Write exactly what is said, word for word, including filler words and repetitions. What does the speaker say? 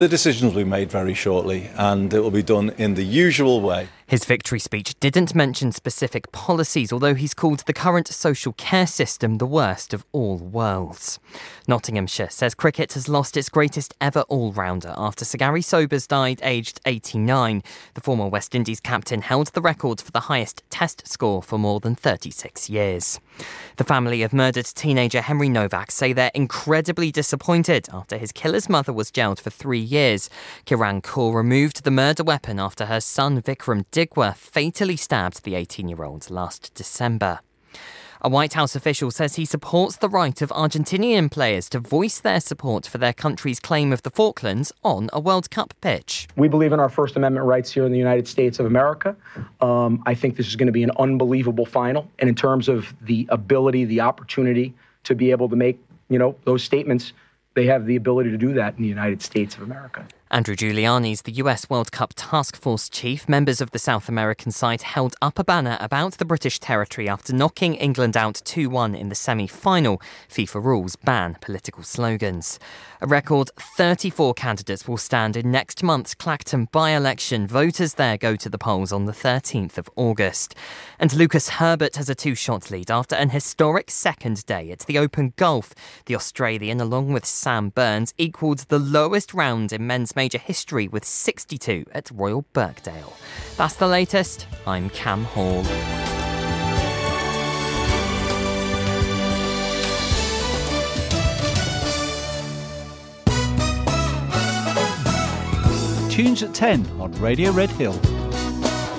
The decisions will be made very shortly, and it will be done in the usual way. His victory speech didn't mention specific policies, although he's called the current social care system the worst of all worlds. Nottinghamshire says cricket has lost its greatest ever all-rounder after Sir Gary Sobers died aged eighty-nine. The former West Indies captain held the record for the highest test score for more than thirty-six years. The family of murdered teenager Henry Novak say they're incredibly disappointed after his killer's mother was jailed for three years. Kiran Kaur removed the murder weapon after her son Vikram Digwa fatally stabbed the eighteen-year-old last December. A White House official says he supports the right of Argentinian players to voice their support for their country's claim of the Falklands on a World Cup pitch. We believe in our First Amendment rights here in the United States of America. Um, I think this is going to be an unbelievable final. And in terms of the ability, the opportunity to be able to make, you know, those statements, they have the ability to do that in the United States of America. Andrew Giuliani's the U S World Cup Task Force chief. Members of the South American side held up a banner about the British territory after knocking England out two one in the semi-final. FIFA rules ban political slogans. A record thirty-four candidates will stand in next month's Clacton by-election. Voters there go to the polls on the thirteenth of August. And Lucas Herbert has a two-shot lead after an historic second day at the Open Golf. The Australian, along with Sam Burns, equalled the lowest round in men's major history with sixty-two at Royal Birkdale. That's the latest. I'm Cam Hall. Tunes at ten on Radio Red Hill.